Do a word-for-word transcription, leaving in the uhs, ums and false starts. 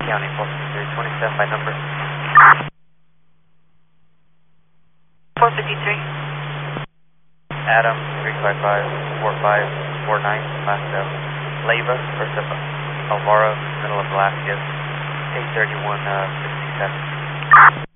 County, four fifty-three, twenty-seven by number. four fifty-three. Adam, three five five, four five four nine, last of Leyva, first of Alvaro, middle of Velasquez, eight thirty-one, uh, fifty-seven.